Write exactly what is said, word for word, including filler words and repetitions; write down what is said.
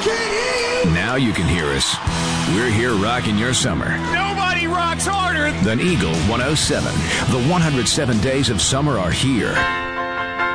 can't hear you. Now you can hear us. We're here rocking your summer. Nobody rocks harder than Eagle one oh seven. The one hundred seven days of summer are here.